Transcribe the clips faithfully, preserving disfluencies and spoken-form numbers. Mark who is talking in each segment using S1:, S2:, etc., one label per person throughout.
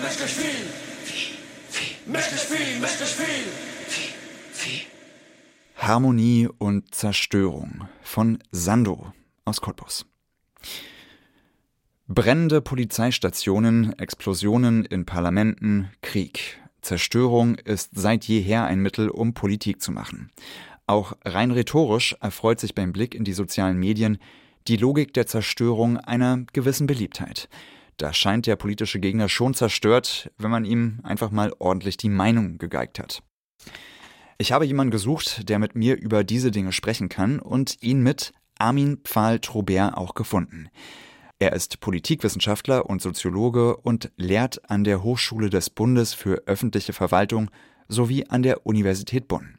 S1: Mächtig viel. Mächtig viel, mächtig viel.
S2: Harmonie und Zerstörung von Sando aus Cottbus. Brennende Polizeistationen, Explosionen in Parlamenten, Krieg. Zerstörung ist seit jeher ein Mittel, um Politik zu machen. Auch rein rhetorisch erfreut sich beim Blick in die sozialen Medien die Logik der Zerstörung einer gewissen Beliebtheit. Da scheint der politische Gegner schon zerstört, wenn man ihm einfach mal ordentlich die Meinung gegeigt hat. Ich habe jemanden gesucht, der mit mir über diese Dinge sprechen kann und ihn mit Armin Pfahl-Trobert auch gefunden. Er ist Politikwissenschaftler und Soziologe und lehrt an der Hochschule des Bundes für öffentliche Verwaltung sowie an der Universität Bonn.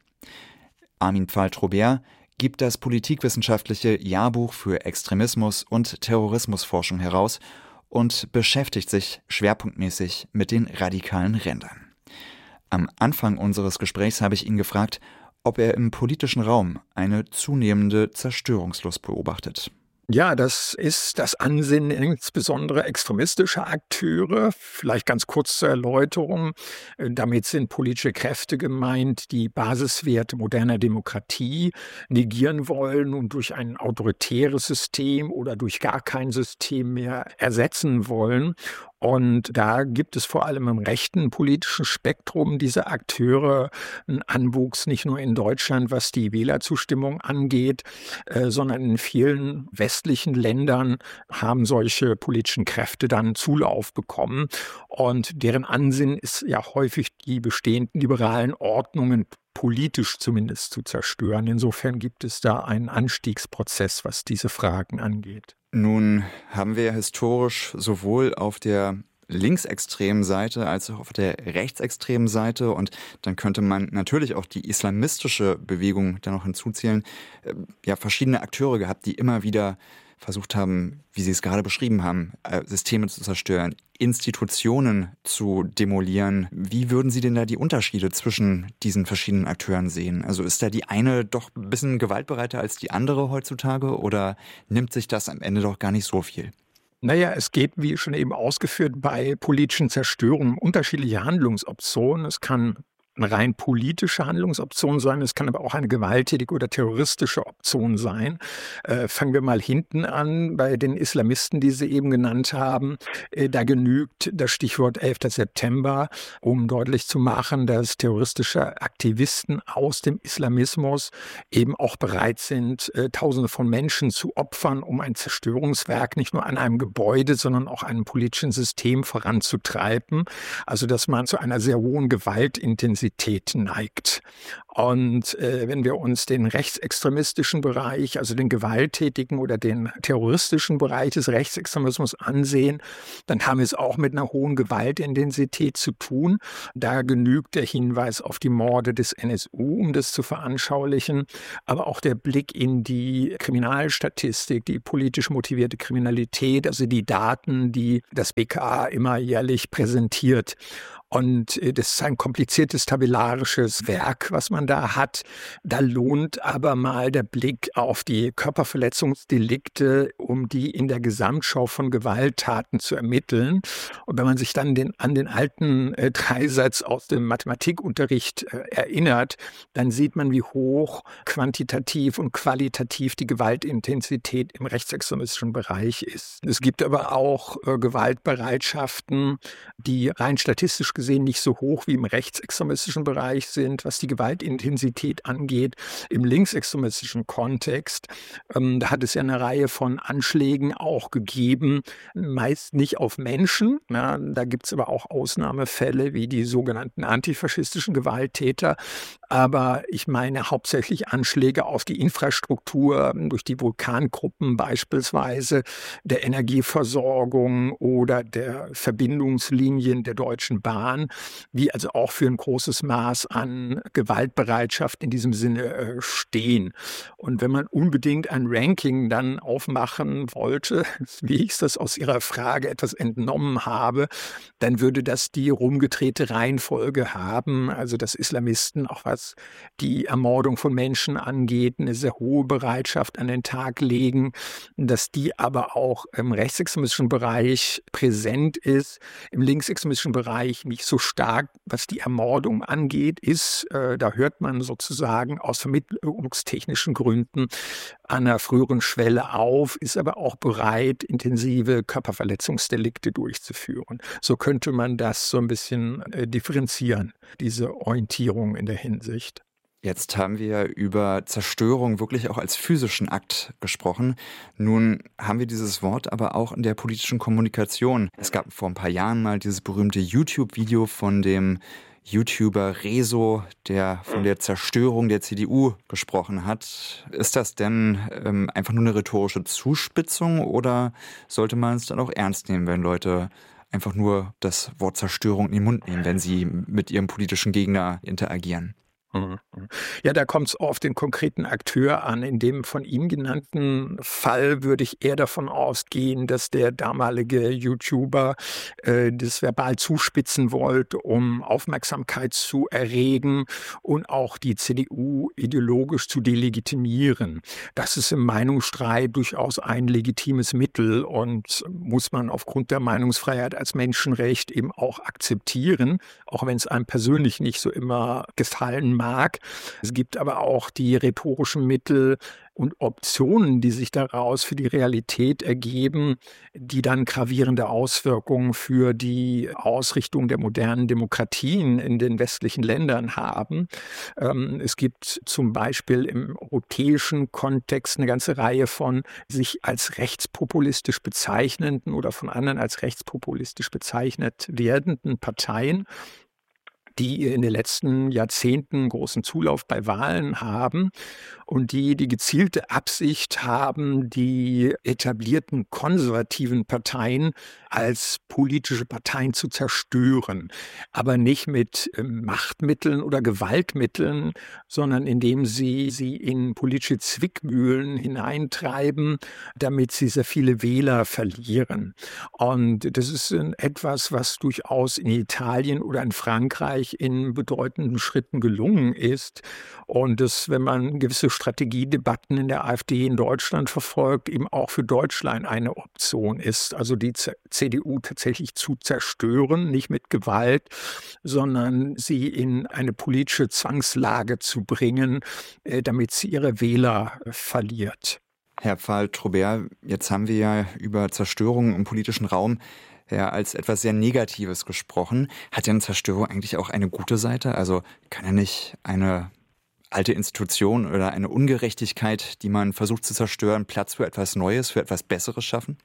S2: Armin Pfahl-Trobert gibt das politikwissenschaftliche Jahrbuch für Extremismus und Terrorismusforschung heraus und beschäftigt sich schwerpunktmäßig mit den radikalen Rändern. Am Anfang unseres Gesprächs habe ich ihn gefragt, ob er im politischen Raum eine zunehmende Zerstörungslust beobachtet.
S3: Ja, das ist das Ansinnen insbesondere extremistischer Akteure. Vielleicht ganz kurz zur Erläuterung. Damit sind politische Kräfte gemeint, die Basiswerte moderner Demokratie negieren wollen und durch ein autoritäres System oder durch gar kein System mehr ersetzen wollen. Und da gibt es vor allem im rechten politischen Spektrum dieser Akteure einen Anwuchs, nicht nur in Deutschland, was die Wählerzustimmung angeht, äh, sondern in vielen westlichen Ländern haben solche politischen Kräfte dann Zulauf bekommen. Und deren Ansinnen ist ja häufig, die bestehenden liberalen Ordnungen politisch zumindest zu zerstören. Insofern gibt es da einen Anstiegsprozess, was diese Fragen angeht.
S2: Nun haben wir historisch sowohl auf der linksextremen Seite als auch auf der rechtsextremen Seite, und dann könnte man natürlich auch die islamistische Bewegung da noch hinzuzählen, ja, verschiedene Akteure gehabt, die immer wieder versucht haben, wie Sie es gerade beschrieben haben, Systeme zu zerstören, Institutionen zu demolieren. Wie würden Sie denn da die Unterschiede zwischen diesen verschiedenen Akteuren sehen? Also ist da die eine doch ein bisschen gewaltbereiter als die andere heutzutage, oder nimmt sich das am Ende doch gar nicht so viel?
S3: Naja, es geht, wie schon eben ausgeführt, bei politischen Zerstörungen um unterschiedliche Handlungsoptionen. Es kann eine rein politische Handlungsoption sein, es kann aber auch eine gewalttätige oder terroristische Option sein. Äh, fangen wir mal hinten an bei den Islamisten, die Sie eben genannt haben. Äh, da genügt das Stichwort elfter September, um deutlich zu machen, dass terroristische Aktivisten aus dem Islamismus eben auch bereit sind, äh, Tausende von Menschen zu opfern, um ein Zerstörungswerk nicht nur an einem Gebäude, sondern auch einem politischen System voranzutreiben. Also dass man zu einer sehr hohen Gewaltintensität neigt. Und äh, wenn wir uns den rechtsextremistischen Bereich, also den gewalttätigen oder den terroristischen Bereich des Rechtsextremismus ansehen, dann haben wir es auch mit einer hohen Gewaltintensität zu tun. Da genügt der Hinweis auf die Morde des N S U, um das zu veranschaulichen, aber auch der Blick in die Kriminalstatistik, die politisch motivierte Kriminalität, also die Daten, die das B K A immer jährlich präsentiert. Und das ist ein kompliziertes tabellarisches Werk, was man da hat. Da lohnt aber mal der Blick auf die Körperverletzungsdelikte, um die in der Gesamtschau von Gewalttaten zu ermitteln. Und wenn man sich dann den, an den alten äh, Dreisatz aus dem Mathematikunterricht äh, erinnert, dann sieht man, wie hoch quantitativ und qualitativ die Gewaltintensität im rechtsextremistischen Bereich ist. Es gibt aber auch äh, Gewaltbereitschaften, die rein statistisch gesehen nicht so hoch wie im rechtsextremistischen Bereich sind, was die Gewaltintensität angeht. Im linksextremistischen Kontext, ähm, da hat es ja eine Reihe von Anschlägen auch gegeben, meist nicht auf Menschen. Ja, da gibt es aber auch Ausnahmefälle wie die sogenannten antifaschistischen Gewalttäter. Aber ich meine hauptsächlich Anschläge auf die Infrastruktur durch die Vulkangruppen beispielsweise, der Energieversorgung oder der Verbindungslinien der Deutschen Bahn, die also auch für ein großes Maß an Gewaltbereitschaft in diesem Sinne äh, stehen. Und wenn man unbedingt ein Ranking dann aufmachen wollte, wie ich das aus Ihrer Frage etwas entnommen habe, dann würde das die rumgedrehte Reihenfolge haben, also dass Islamisten auch was die Ermordung von Menschen angeht, eine sehr hohe Bereitschaft an den Tag legen, dass die aber auch im rechtsextremistischen Bereich präsent ist, im linksextremistischen Bereich nicht so stark, was die Ermordung angeht, ist, äh, da hört man sozusagen aus vermittlungstechnischen Gründen an einer früheren Schwelle auf, ist aber auch bereit, intensive Körperverletzungsdelikte durchzuführen. So könnte man das so ein bisschen äh, differenzieren, diese Orientierung in der Hinsicht.
S2: Jetzt haben wir über Zerstörung wirklich auch als physischen Akt gesprochen. Nun haben wir dieses Wort aber auch in der politischen Kommunikation. Es gab vor ein paar Jahren mal dieses berühmte YouTube-Video von dem YouTuber Rezo, der von der Zerstörung der C D U gesprochen hat. Ist das denn ähm, einfach nur eine rhetorische Zuspitzung oder sollte man es dann auch ernst nehmen, wenn Leute einfach nur das Wort Zerstörung in den Mund nehmen, wenn sie mit ihrem politischen Gegner interagieren?
S3: Ja, da kommt es auf den konkreten Akteur an. In dem von ihm genannten Fall würde ich eher davon ausgehen, dass der damalige YouTuber äh, das verbal zuspitzen wollte, um Aufmerksamkeit zu erregen und auch die C D U ideologisch zu delegitimieren. Das ist im Meinungsstreit durchaus ein legitimes Mittel und muss man aufgrund der Meinungsfreiheit als Menschenrecht eben auch akzeptieren, auch wenn es einem persönlich nicht so immer gefallen mag. Mag. Es gibt aber auch die rhetorischen Mittel und Optionen, die sich daraus für die Realität ergeben, die dann gravierende Auswirkungen für die Ausrichtung der modernen Demokratien in den westlichen Ländern haben. Ähm, es gibt zum Beispiel im europäischen Kontext eine ganze Reihe von sich als rechtspopulistisch bezeichnenden oder von anderen als rechtspopulistisch bezeichnet werdenden Parteien, die in den letzten Jahrzehnten großen Zulauf bei Wahlen haben und die die gezielte Absicht haben, die etablierten konservativen Parteien als politische Parteien zu zerstören. Aber nicht mit ähm, Machtmitteln oder Gewaltmitteln, sondern indem sie sie in politische Zwickmühlen hineintreiben, damit sie sehr viele Wähler verlieren. Und das ist äh, etwas, was durchaus in Italien oder in Frankreich in bedeutenden Schritten gelungen ist und das, wenn man gewisse Strategiedebatten in der AfD in Deutschland verfolgt, eben auch für Deutschland eine Option ist, also die C D U tatsächlich zu zerstören, nicht mit Gewalt, sondern sie in eine politische Zwangslage zu bringen, damit sie ihre Wähler verliert.
S2: Herr Pfahl-Trobert, jetzt haben wir ja über Zerstörung im politischen Raum ja als etwas sehr Negatives gesprochen. Hat denn Zerstörung eigentlich auch eine gute Seite? Also kann er nicht eine alte Institution oder eine Ungerechtigkeit, die man versucht zu zerstören, Platz für etwas Neues, für etwas Besseres schaffen?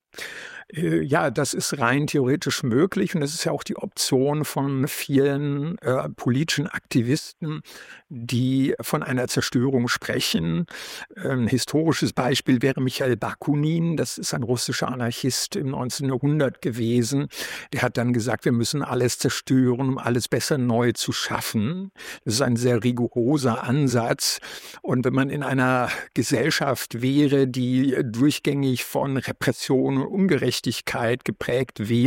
S3: Ja, das ist rein theoretisch möglich und das ist ja auch die Option von vielen äh, politischen Aktivisten, die von einer Zerstörung sprechen. Ein historisches Beispiel wäre Michail Bakunin, das ist ein russischer Anarchist im neunzehnten Jahrhundert gewesen. Der hat dann gesagt, wir müssen alles zerstören, um alles besser neu zu schaffen. Das ist ein sehr rigoroser Ansatz und wenn man in einer Gesellschaft wäre, die durchgängig von Repression und Ungerechtigkeit geprägt wäre,